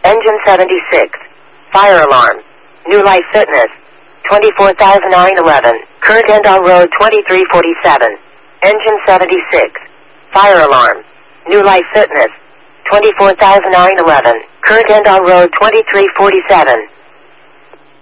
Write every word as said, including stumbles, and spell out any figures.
Engine seventy-six. Fire alarm. New Life Fitness. twenty-four thousand nine hundred eleven. Current end on road twenty-three forty-seven. Engine seventy-six. Fire alarm. New Life Fitness. twenty-four thousand nine hundred eleven. Current end on road twenty-three forty-seven.